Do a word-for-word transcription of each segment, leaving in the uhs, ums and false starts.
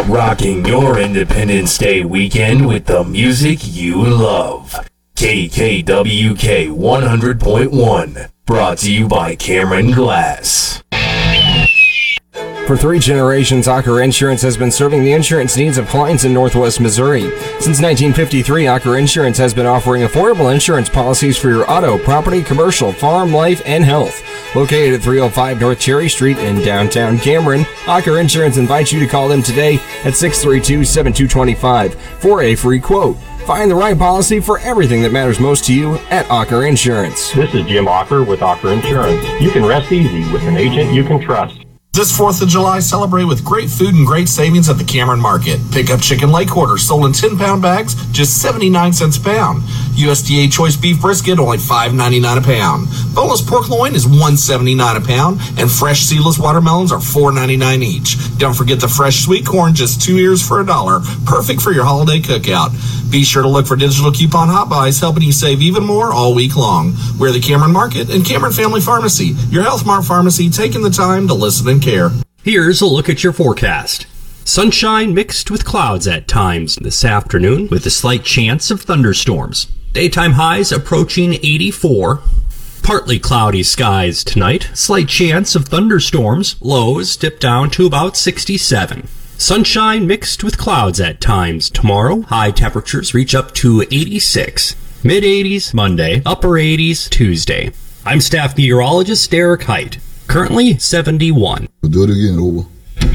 Rocking your Independence Day weekend with the music you love. K K W K one hundred point one. Brought to you by Cameron Glass. For three generations, Ocker Insurance has been serving the insurance needs of clients in Northwest Missouri. Since nineteen fifty-three, Ocker Insurance has been offering affordable insurance policies for your auto, property, commercial, farm, life, and health. Located at three oh five North Cherry Street in downtown Cameron, Ocker Insurance invites you to call them today at six three two, seven two two five for a free quote. Find the right policy for everything that matters most to you at Ocker Insurance. This is Jim Ocker with Ocker Insurance. You can rest easy with an agent you can trust. This fourth of July, celebrate with great food and great savings at the Cameron Market. Pick up chicken leg quarters sold in ten-pound bags, just seventy-nine cents a pound. U S D A choice beef brisket, only five dollars and ninety-nine cents a pound. Boneless pork loin is one dollar and seventy-nine cents a pound, and fresh seedless watermelons are four dollars and ninety-nine cents each. Don't forget the fresh sweet corn, just two ears for a dollar. Perfect for your holiday cookout. Be sure to look for digital coupon hot buys, helping you save even more all week long. We're the Cameron Market and Cameron Family Pharmacy, your Health Mart pharmacy, taking the time to listen and care. Here's a look at your forecast. Sunshine mixed with clouds at times this afternoon with a slight chance of thunderstorms. Daytime highs approaching eighty-four. Partly cloudy skies tonight. Slight chance of thunderstorms. Lows dip down to about sixty-seven. Sunshine mixed with clouds at times tomorrow. High temperatures reach up to eighty-six. Mid eighties Monday. Upper eighties Tuesday. I'm staff meteorologist Derek Height. Currently seventy-one. We'll do it again, over.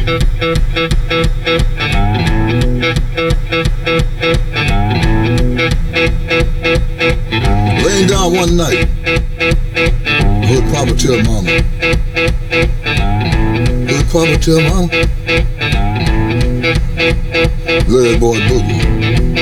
Laying down one night, heard Papa tell Mama. Heard Papa tell Mama. Larry boy boogie.